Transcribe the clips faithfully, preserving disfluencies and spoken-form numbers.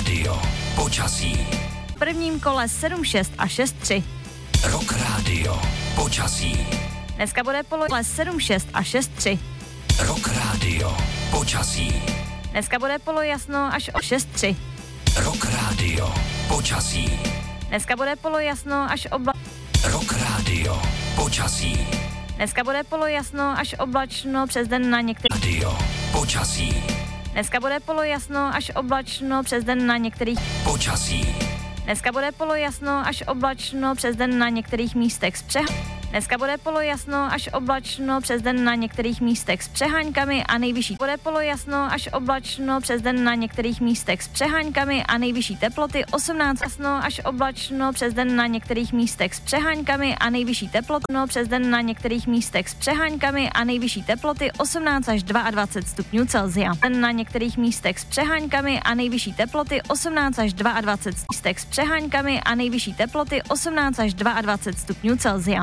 Radio. Počasí. V prvním kole sedm šest a šest tři. Rock Radio. Počasí. Dneska bude polo sedm šest a šest tři. Rock Radio. Počasí. Dneska bude polojasno až o šest tři. Rock Radio. Počasí. Dneska bude polojasno až obla... Rock Radio. Počasí. Dneska bude polojasno až oblačno přes den na některých... Radio. Počasí. Dneska bude polojasno až oblačno přes den na některých... Počasí. Dneska bude polojasno až oblačno přes den na některých místech s přeh... Dneska bude polojasno až oblačno přes den na některých místech s přeháňkami a nejvyšší. Bude polojasno až oblačno přes den na některých místech s přeháňkami a nejvyšší teploty osmnáct. Jasno až oblačno přes den na některých místech s přeháňkami a nejvyšší teplotno přes den na některých místech s přeháňkami a nejvyšší teploty osmnáct až dvacet dva stupňů Celsia. Den na některých místech s přeháňkami a nejvyšší teploty osmnáct až dvacet dva místech s přeháňkami a nejvyšší teploty osmnáct až dvacet dva stupňů Celsia.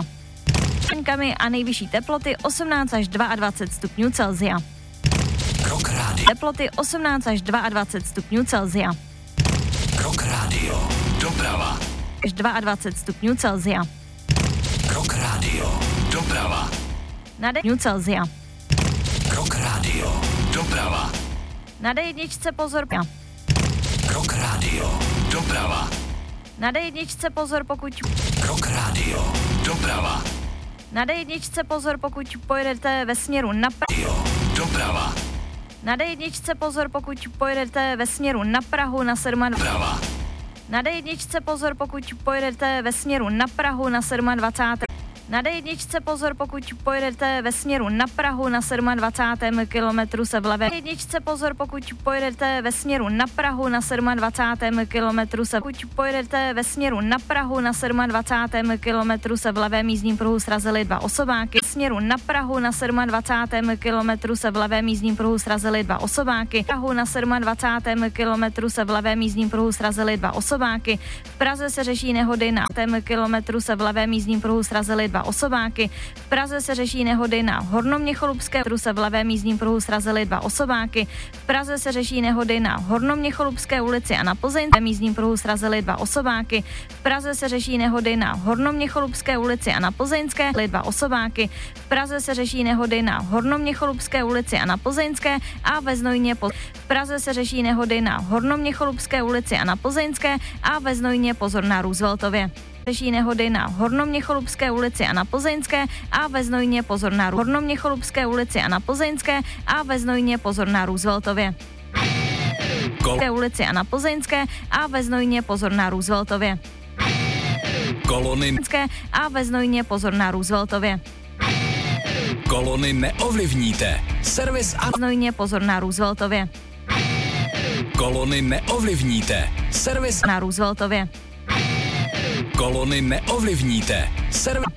A nejvyšší teploty osmnáct až dvacet dva stupňů Celsia. Rock Radio. Teploty osmnáct až dvacet dva stupňů Celsia. Rock Radio. Doprava. Až dvacet dva stupňů Celsia. Rock Radio. Doprava. Na stupňů Celsia. Rock Radio. Doprava. Na D jedničce pozor. Rock Radio. Doprava. Na D jedničce pozor, pokud... Rock Radio. Doprava. Na D jedničce pozor, pokud pojedete ve směru na Prahu. Doprava. Na D jedničce pozor, pokud pojedete ve směru na Prahu na sedm. Doprava. Na D jedničce pozor, pokud pojedete ve směru na Prahu na dvacet sedm. Na D jedničce pozor, pokud pojedete ve směru na Prahu na dvacet sedm kilometrů se vlevé. Na jedničce pozor, pokud pojedete ve směru na Prahu na dvacet sedm kilometrů se. Pokud pojedete ve směru na Prahu na dvacet sedm kilometrů se v levém jízdním pruhu srazily dva osobáky. V směru na Prahu na dvacet sedm kilometrů se v levém jízdním pruhu srazily dva osobáky. V Prahu na dvacet sedm kilometrů se v levém jízdním pruhu srazily dva osobáky. V Praze se řeší nehody na sedm kilometrů se v levém jízdním pruhu srazily dva osobáky. V Praze se řeší nehody na Hornoměcholupské pruhu se v levém jízdním pruhu srazily dva osobáky. V Praze se řeší nehody na Hornoměcholupské ulici a na Plzeňském jízdním pruhu srazily dva osobáky. V Praze se řeší nehody na Hornoměcholupské ulici a na Plzeňské dva osobáky. V Praze se řeší nehody na Hornoměcholupské ulici a na Plzeňské a ve Znojmě po... V Praze se řeší nehody na Hornoměcholupské ulici a na Plzeňské a ve Znojmě pozor na Rooseveltově. Řeší nehody na Hornoměcholupské ulici a na Plzeňské a ve Znojmě pozor na Hornoměcholupské ulici a na Plzeňské a ve Znojmě pozor na Rooseveltově. Kol- ulici a na Plzeňské a ve Znojmě pozor na Rooseveltově. Kolony a ve Znojmě pozor na Rooseveltově. Kolony neovlivníte. Servis a Znojmě pozor na Rooseveltově. Kolony neovlivníte. Servis Na Rooseveltově. Kolony neovlivníte. Servis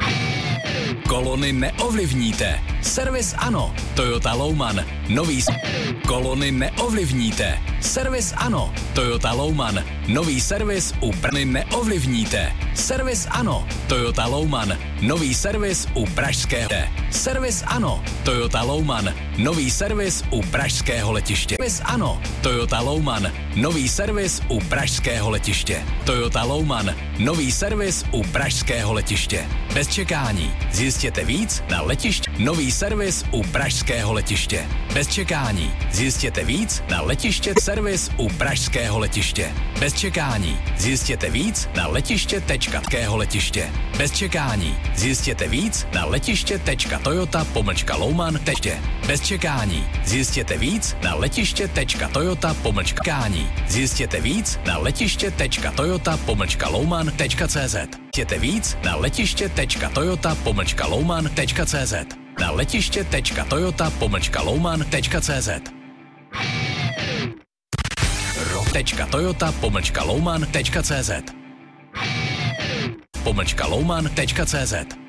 Kolony neovlivníte. Servis ano. Toyota Louman. Nový s... Kolony neovlivníte. Servis ano. Toyota Louman. Nový servis u Brny neovlivníte. Servis ano. Toyota Louman. Nový servis u Pražského. Servis ano. Toyota Louman. Nový servis u Pražského letiště. Servis ano. Toyota Louman. Nový servis u Pražského letiště. Toyota Louman. Nový servis u Pražského letiště. Bez čekání. Zjistěte víc na letišti. Nový servis u Pražského letiště. Bez čekání. Zjistěte víc na letiště. Servis u Pražského letiště. Bez čekání. Zjistěte víc na letiště tečka kého letiště. Bez čekání. Zjistěte víc na letiště tečka toyota pomlčka louman tečka. Bez čekání. Zjistěte víc na letiště tečka toyota pomlčka kání. Zjistěte víc na letiště tečka toyota pomlčka louman tečka cz. Zjistěte víc na letiště tečka toyota pomlčka louman tečka cz. Na letiště tečka toyota pomlčka louman tečka cz. Tečka toyota pomlčka louman tečka cz. Pomlčka louman tečka cz.